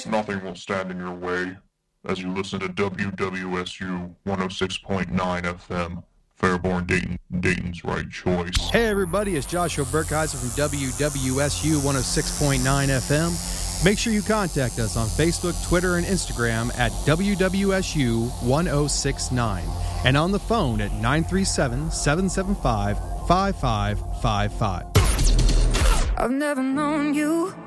nothing will stand in your way as you listen to WWSU 106.9 FM. Fairborn, Dayton, Dayton's right choice. Hey everybody, it's Joshua Burkheiser from WWSU 106.9 FM. Make sure you contact us on Facebook, Twitter, and Instagram at WWSU 1069 and on the phone at 937-775-5555. I've never known you